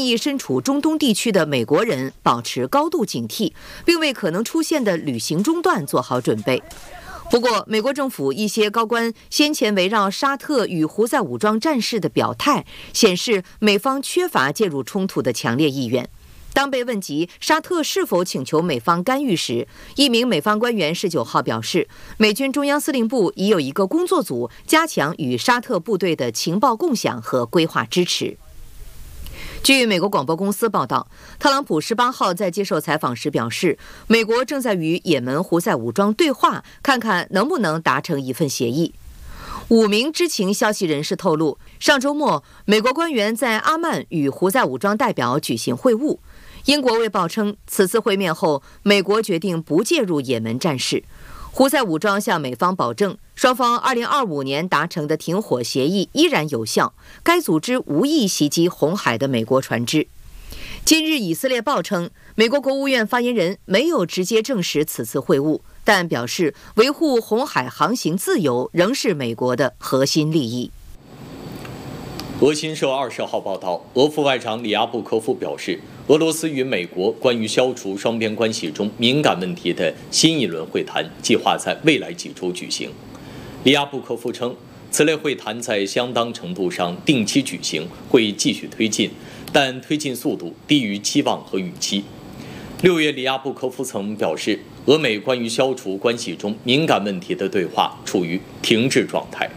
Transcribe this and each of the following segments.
议身处中东地区的美国人保持高度警惕，并为可能出现的旅行中断做好准备。不过，美国政府一些高官先前围绕沙特与胡塞武装战事的表态，显示美方缺乏介入冲突的强烈意愿。当被问及沙特是否请求美方干预时，一名美方官员19号表示，美军中央司令部已有一个工作组加强与沙特部队的情报共享和规划支持。据美国广播公司报道，特朗普18号在接受采访时表示，美国正在与也门胡塞武装对话，看看能不能达成一份协议。5名知情消息人士透露，上周末，美国官员在阿曼与胡塞武装代表举行会晤。英国卫报称，此次会面后，美国决定不介入也门战事。胡塞武装向美方保证，双方2025年达成的停火协议依然有效，该组织无意袭击红海的美国船只。今日以色列报称，美国国务院发言人没有直接证实此次会晤，但表示维护红海航行自由仍是美国的核心利益。 俄新社20号报道，俄副外长里亚布科夫表示，俄罗斯与美国关于消除双边关系中敏感问题的新一轮会谈计划在未来几周举行。里亚布科夫称，此类会谈在相当程度上定期举行，会继续推进，但推进速度低于期望和预期。6月，里亚布科夫曾表示，俄美关于消除关系中敏感问题的对话处于停滞状态。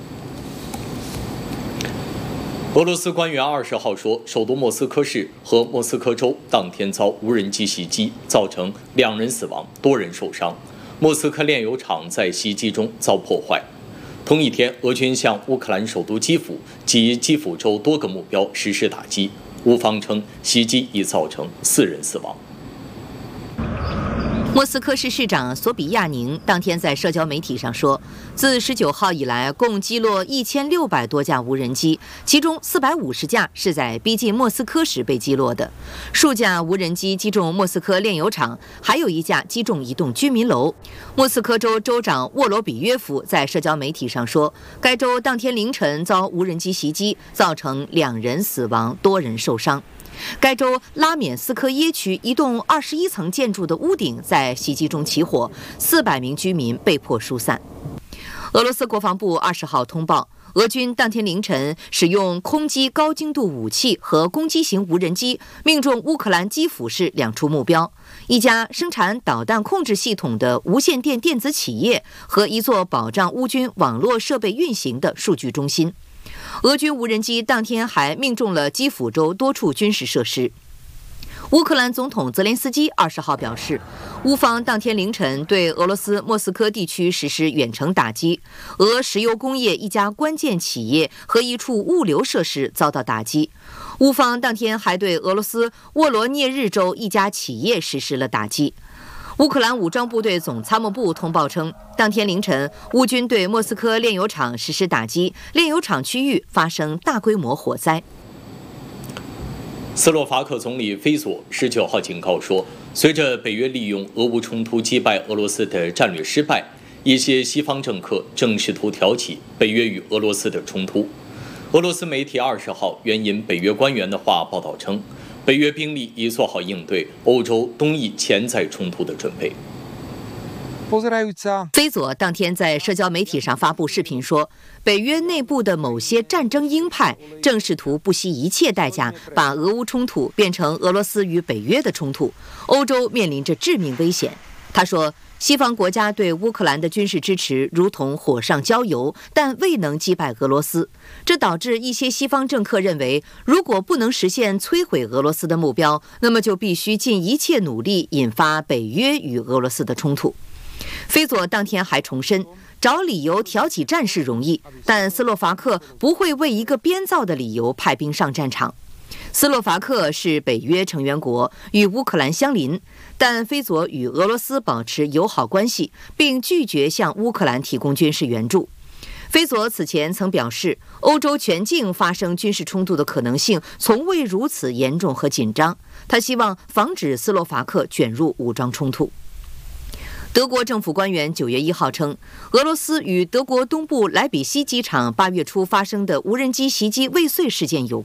俄罗斯官员20号说，首都莫斯科市和莫斯科州当天遭无人机袭击，造成2人死亡，多人受伤。莫斯科炼油厂在袭击中遭破坏。同一天，俄军向乌克兰首都基辅及基辅州多个目标实施打击，乌方称袭击已造成4人死亡。 莫斯科市市长索比亚宁当天在社交媒体上说，自19号以来，共击落1600多架无人机，其中450架是在逼近莫斯科时被击落的。数架无人机击中莫斯科炼油厂，还有1架击中一栋居民楼。莫斯科州州长沃罗比约夫在社交媒体上说，该州当天凌晨遭无人机袭击，造成2人死亡，多人受伤。该州拉缅斯科耶区一栋21层建筑的屋顶在袭击中起火，400名居民被迫疏散。俄罗斯国防部20号通报，俄军当天凌晨使用空击高精度武器和攻击型无人机，命中乌克兰基辅市2处目标，一家生产导弹控制系统的无线电电子企业和一座保障乌军网络设备运行的数据中心。俄军无人机当天还命中了基辅州多处军事设施。乌克兰总统泽连斯基20号表示，乌方当天凌晨对俄罗斯莫斯科地区实施远程打击，俄石油工业一家关键企业和一处物流设施遭到打击。乌方当天还对俄罗斯沃罗涅日州一家企业实施了打击。乌克兰武装部队总参谋部通报称，当天凌晨，乌军对莫斯科炼油厂实施打击，炼油厂区域发生大规模火灾。 斯洛伐克总理菲佐19号警告说，随着北约利用俄乌冲突击败俄罗斯的战略失败，一些西方政客正试图挑起北约与俄罗斯的冲突。俄罗斯媒体20号援引北约官员的话报道称，北约兵力已做好应对欧洲东翼潜在冲突的准备。 菲佐当天在社交媒体上发布视频说，北约内部的某些战争鹰派正试图不惜一切代价把俄乌冲突变成俄罗斯与北约的冲突，欧洲面临着致命危险。他说，西方国家对乌克兰的军事支持如同火上浇油，但未能击败俄罗斯。这导致一些西方政客认为，如果不能实现摧毁俄罗斯的目标，那么就必须尽一切努力引发北约与俄罗斯的冲突。菲佐当天还重申，找理由挑起战事容易，但斯洛伐克不会为一个编造的理由派兵上战场。斯洛伐克是北约成员国，与乌克兰相邻，但菲佐与俄罗斯保持友好关系，并拒绝向乌克兰提供军事援助。菲佐此前曾表示，欧洲全境发生军事冲突的可能性从未如此严重和紧张。他希望防止斯洛伐克卷入武装冲突。德国政府官员9月1号称，俄罗斯与德国东部莱比锡机场8月初发生的无人机袭击未遂事件有关。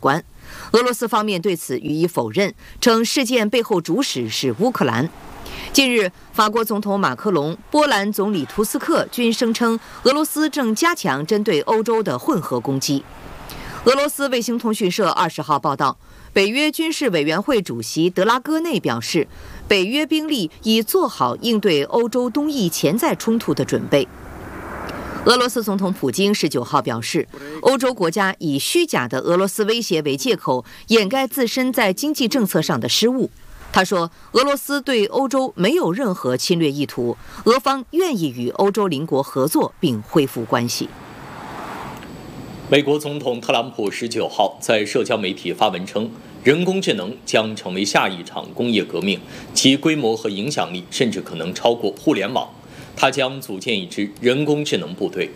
俄罗斯方面对此予以否认，称事件背后主使是乌克兰。近日，法国总统马克龙、波兰总理图斯克均声称，俄罗斯正加强针对欧洲的混合攻击。俄罗斯卫星通讯社20号报道，北约军事委员会主席德拉戈内表示，北约兵力已做好应对欧洲东翼潜在冲突的准备。俄罗斯总统普京19号表示，欧洲国家以虚假的俄罗斯威胁为借口，掩盖自身在经济政策上的失误。他说，俄罗斯对欧洲没有任何侵略意图，俄方愿意与欧洲邻国合作并恢复关系。 美国总统特朗普19号在社交媒体发文称，人工智能将成为下一场工业革命，其规模和影响力甚至可能超过互联网。他将组建一支人工智能部队。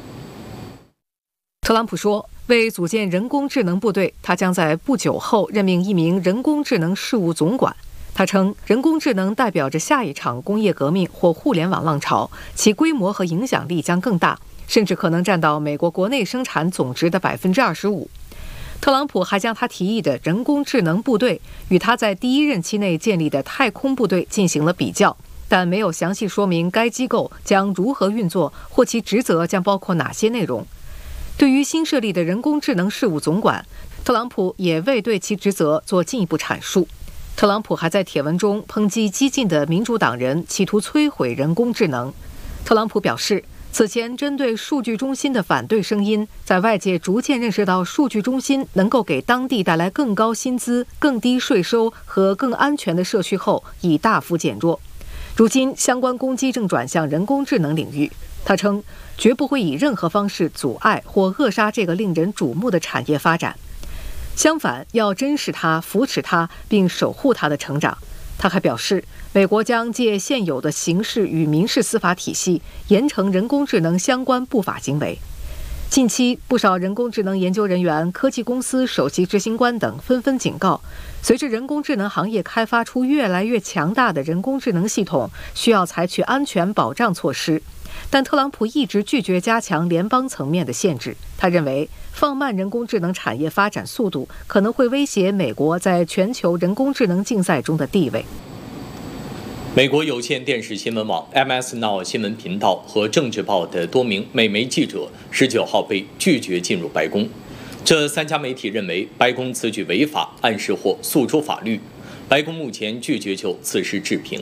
特朗普说，为组建人工智能部队，他将在不久后任命一名人工智能事务总管。他称，人工智能代表着下一场工业革命或互联网浪潮，其规模和影响力将更大，甚至可能占到美国国内生产总值的25%。特朗普还将他提议的人工智能部队与他在第一任期内建立的太空部队进行了比较，但没有详细说明该机构将如何运作或其职责将包括哪些内容。对于新设立的人工智能事务总管，特朗普也未对其职责做进一步阐述。特朗普还在帖文中抨击激进的民主党人企图摧毁人工智能。特朗普表示，此前针对数据中心的反对声音，在外界逐渐认识到数据中心能够给当地带来更高薪资、更低税收和更安全的社区后，已大幅减弱。如今，相关攻击正转向人工智能领域。他称，绝不会以任何方式阻碍或扼杀这个令人瞩目的产业发展。相反，要珍视它、扶持它，并守护它的成长。他还表示，美国将借现有的刑事与民事司法体系，严惩人工智能相关不法行为。近期，不少人工智能研究人员、科技公司首席执行官等纷纷警告，随着人工智能行业开发出越来越强大的人工智能系统，需要采取安全保障措施。但特朗普一直拒绝加强联邦层面的限制。他认为，放慢人工智能产业发展速度可能会威胁美国在全球人工智能竞赛中的地位。 美国有线电视新闻网 MS Now 新闻频道和政治报的多名美媒记者19号被拒绝进入白宫。这3家媒体认为白宫此举违法，暗示或诉诸法律。白宫目前拒绝就此事置评。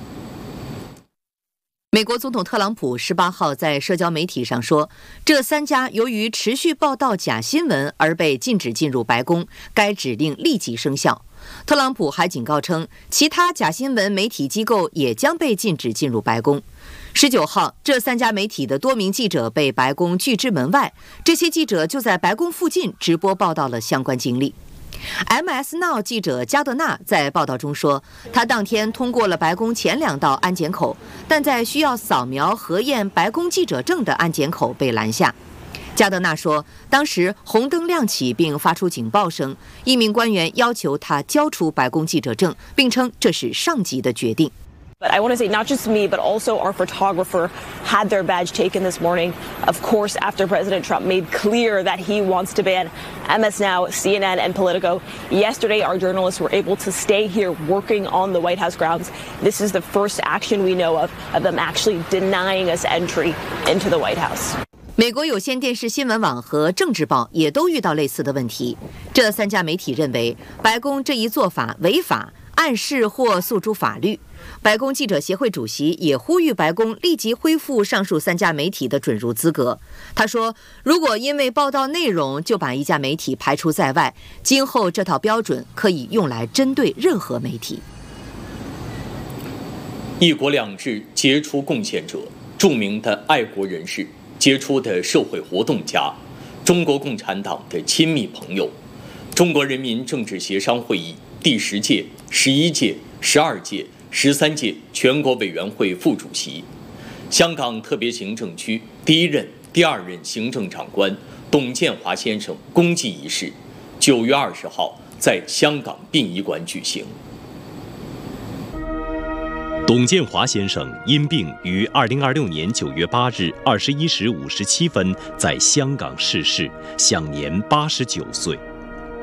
美国总统特朗普18号在社交媒体上说，这3家由于持续报道假新闻而被禁止进入白宫，该指令立即生效。特朗普还警告称，其他假新闻媒体机构也将被禁止进入白宫。19号，这3家媒体的多名记者被白宫拒之门外，这些记者就在白宫附近直播报道了相关经历。MS Now 记者加德纳在报道中说，他当天通过了白宫前2道安检口，但在需要扫描核验白宫记者证的安检口被拦下。加德纳说，当时红灯亮起并发出警报声，一名官员要求他交出白宫记者证，并称这是上级的决定。 But I want to say not just me, but also our photographer had their badge taken this morning. Of course, after President Trump made clear that he wants to ban MS Now, CNN, and Politico. Yesterday, our journalists were able to stay here working on the White House grounds. This is the first action we know of them actually denying us entry into the White House. 美国有线电视新闻网和政治报也都遇到类似的问题。这3家媒体认为，白宫这一做法违法，暗示或诉诸法律。白宫记者协会主席也呼吁白宫立即恢复上述3家媒体的准入资格。他说，如果因为报道内容就把一家媒体排除在外，今后这套标准可以用来针对任何媒体。 一国两制杰出贡献者，著名的爱国人士，杰出的社会活动家，中国共产党的亲密朋友，中国人民政治协商会议第10届、11届、12届、13届全国委员会副主席，香港特别行政区第1任、第2任行政长官董建华先生公祭仪式9月20号在香港殡仪馆举行。 董建华先生因病于2026年9月8日21时57分在香港逝世，享年89岁。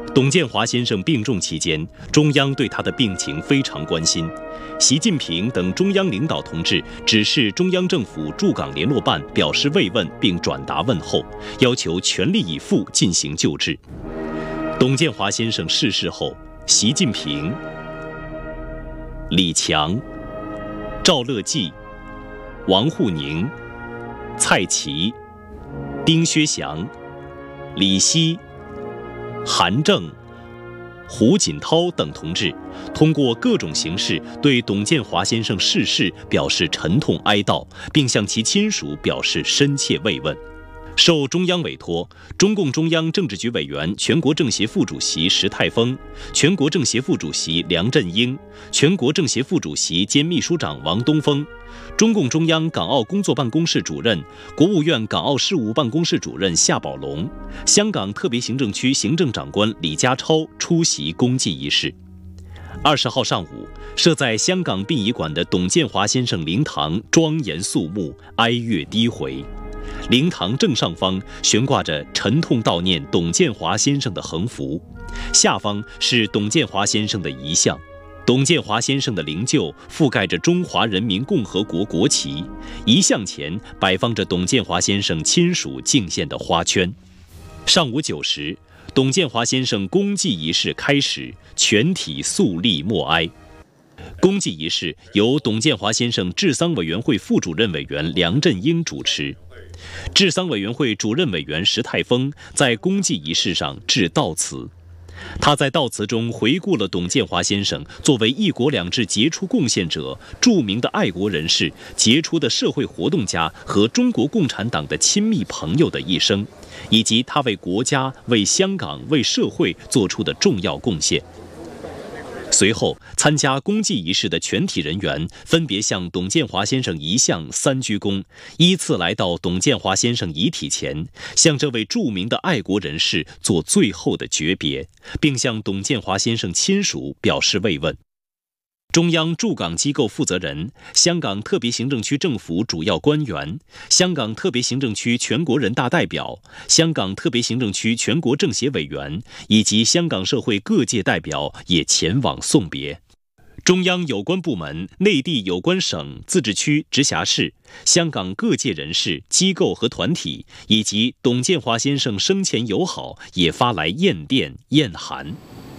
董建华先生病重期间，中央对他的病情非常关心。习近平等中央领导同志指示中央政府驻港联络办表示慰问并转达问候，要求全力以赴进行救治。董建华先生逝世后，习近平、李强、赵乐际、王沪宁、蔡奇、丁薛祥、李希、韩正、胡锦涛等同志通过各种形式对董建华先生逝世表示沉痛哀悼，并向其亲属表示深切慰问。受中央委托，中共中央政治局委员、全国政协副主席石泰峰、全国政协副主席梁振英、全国政协副主席兼秘书长王东峰、中共中央港澳工作办公室主任、国务院港澳事务办公室主任夏宝龙、香港特别行政区行政长官李家超出席公祭仪式。20号上午，设在香港殡仪馆的董建华先生灵堂庄严肃穆，哀乐低回。灵堂正上方悬挂着沉痛悼念董建华先生的横幅，下方是董建华先生的遗像。董建华先生的灵柩覆盖着中华人民共和国国旗，遗像前摆放着董建华先生亲属敬献的花圈。上午9时，董建华先生公祭仪式开始，全体肃立默哀。公祭仪式由董建华先生治丧委员会副主任委员梁振英主持。治丧委员会主任委员石泰峰在公祭仪式上致悼词，他在悼词中回顾了董建华先生作为一国两制杰出贡献者、著名的爱国人士、杰出的社会活动家和中国共产党的亲密朋友的一生，以及他为国家、为香港、为社会做出的重要贡献。随后，参加公祭仪式的全体人员分别向董建华先生遗像3鞠躬，依次来到董建华先生遗体前，向这位著名的爱国人士做最后的诀别，并向董建华先生亲属表示慰问。中央驻港机构负责人、香港特别行政区政府主要官员、香港特别行政区全国人大代表、香港特别行政区全国政协委员以及香港社会各界代表也前往送别。中央有关部门、内地有关省、自治区、直辖市、香港各界人士、机构和团体，以及董建华先生生前友好也发来唁电、唁函。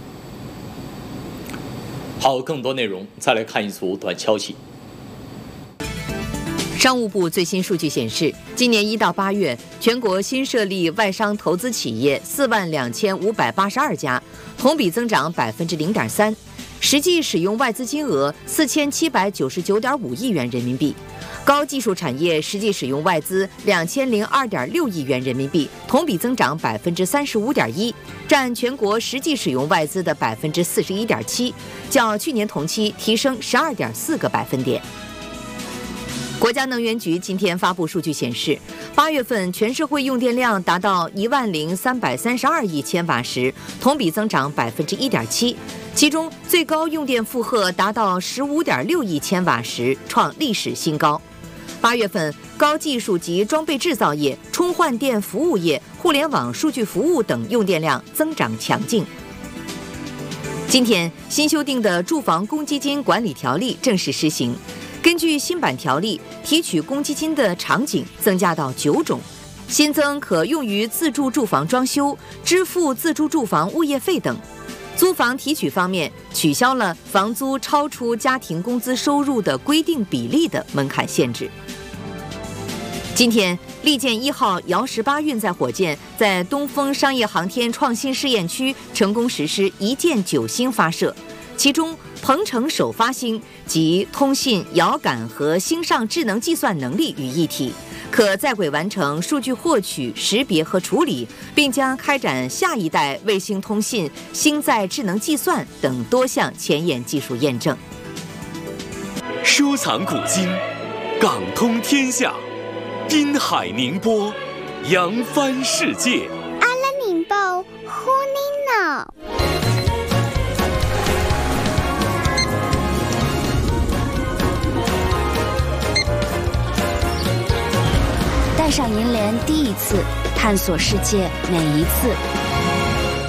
好，更多内容再来看一组短消息。 商务部最新数据显示，今年1到8月，全国新设立外商投资企业42582家，同比增长0.3%，实际使用外资金额4799.5亿元人民币。高技术产业实际使用外资2002.6亿元人民币，同比增长35.1%，占全国实际使用外资的41.7%，较去年同期提升12.4个百分点。国家能源局今天发布数据显示，8月份全社会用电量达到10332亿千瓦时，同比增长1.7%，其中最高用电负荷达到15.6亿千瓦时，创历史新高。8月份，高技术及装备制造业、充换电服务业、互联网数据服务等用电量增长强劲。今天，新修订的住房公积金管理条例正式施行。根据新版条例，提取公积金的场景增加到9种，新增可用于自住住房装修、支付自住住房物业费等。租房提取方面，取消了房租超出家庭工资收入的规定比例的门槛限制。今天，利剑1号遥18运载火箭在东风商业航天创新试验区成功实施1箭9星发射，其中鹏程首发星集通信、遥感和星上智能计算能力于一体，可在轨完成数据获取、识别和处理，并将开展下一代卫星通信、星载智能计算等多项前沿技术验证。 收藏古今，港通天下，滨海宁波，扬帆世界。 阿拉宁报呼尼脑。带上银联第一次，探索世界每一次。